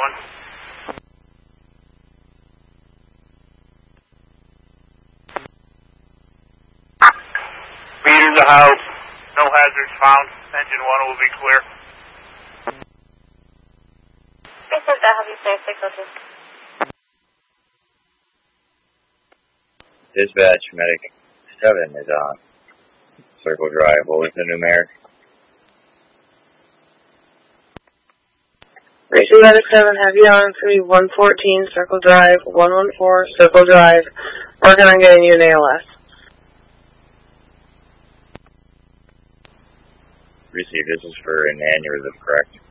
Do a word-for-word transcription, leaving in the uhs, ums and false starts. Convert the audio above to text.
one. Meter the house. No hazards found. Engine one will be clear. six oh two, have you safe, six oh two. Dispatch, medic seven is on Circle Drive. What was the numeric? Racing medic seven, have you on three one fourteen Circle Drive, one one four Circle Drive. Working on getting you an A L S. Received. This is for an aneurysm, correct?